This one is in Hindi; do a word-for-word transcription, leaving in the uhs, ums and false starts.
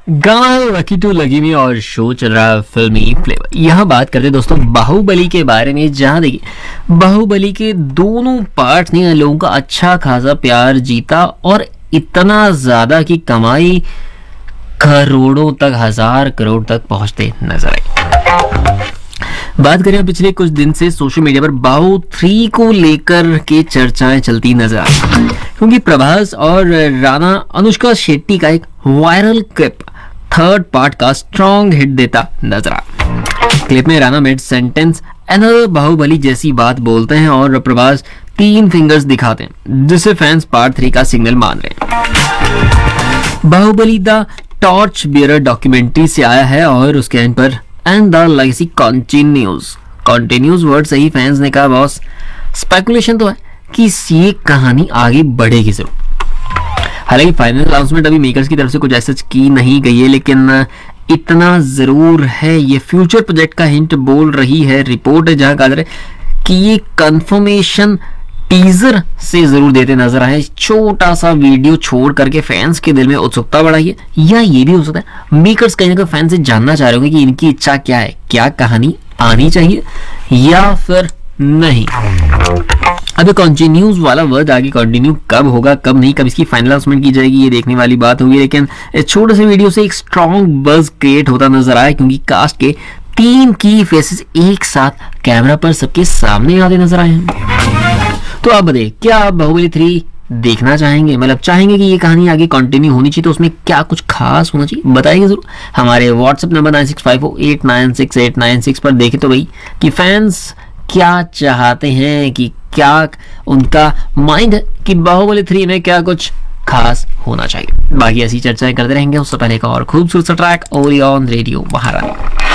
गाना लकी टू लगी में और शो चल रहा फिल्मी फ्लेवर। यहाँ बात करते दोस्तों बाहुबली के बारे में, जहाँ देखिए बाहुबली के दोनों पार्ट ने लोगों का अच्छा खासा प्यार जीता और इतना ज्यादा कि कमाई करोड़ों तक, हजार करोड़ तक पहुंचते नजर आई। बात करें पिछले कुछ दिन से सोशल मीडिया पर बाहु थ्री को लेकर के चर्चाएं चलती नजर आ रही, क्योंकि प्रभास और राणा अनुष्का शेट्टी का एक वायरल क्लिप थर्ड पार्ट का स्ट्रॉन्ग हिट देता नजर आ। क्लिप में राणा मिड सेंटेंस एनर बाहुबली जैसी बात बोलते हैं और प्रभास तीन फिंगर्स दिखाते हैं, जिसे फैंस पार्ट थ्री का सिग्नल मान रहे हैं। Baahubali the torch bearer documentary से आया है और उसके एंड पर and the legacy continues continues word से ही फैंस ने कहा बॉस स्पेकुलेशन तो है कि ये कहानी आगे बढ़ेगी जरूर। हालांकि फाइनल अनाउंसमेंट अभी मेकर्स की तरफ से कुछ ऐसा की नहीं गई है, लेकिन इतना जरूर है ये फ्यूचर प्रोजेक्ट का हिंट बोल रही है रिपोर्ट है, जहां कहा जा रहा है कि ये कंफर्मेशन टीजर से जरूर देते नजर आए। छोटा सा वीडियो छोड़ करके फैंस के दिल में उत्सुकता बढ़ाई है, या ये भी हो सकता है मेकर्स कहीं ना कहीं फैंस से जानना चाह रहे होंगे कि इनकी इच्छा क्या है, क्या कहानी आनी चाहिए या फिर नहीं। अभी कंटिन्यूज वाला वर्ड आगे कंटिन्यू कब होगा कब नहीं, कब इसकी फाइनल अनाउंसमेंट की जाएगी, ये देखने वाली बात होगी। लेकिन इस छोटे से वीडियो से एक स्ट्रॉन्ग बज क्रिएट होता नजर आया, क्योंकि कास्ट के तीन की फेसेस एक साथ कैमरा पर सबके सामने आते नजर आए हैं। तो आप बताइए, क्या आप बाहुबली थ्री देखना चाहेंगे, मतलब चाहेंगे कि ये कहानी आगे कंटिन्यू होनी चाहिए, तो उसमें क्या कुछ खास होना चाहिए बताइए जरूर। हमारे WhatsApp number nine six five four eight nine six eight nine six पर देखें तो भाई कि फैंस क्या चाहते हैं, कि क्या उनका माइंड है कि बाहुबली थ्री में क्या कुछ खास होना चाहिए। बाकी ऐसी चर्चाएं करते रहेंगे। उससे पहले का और खूबसूरत ट्रैक ओरियन रेडियो महारानी।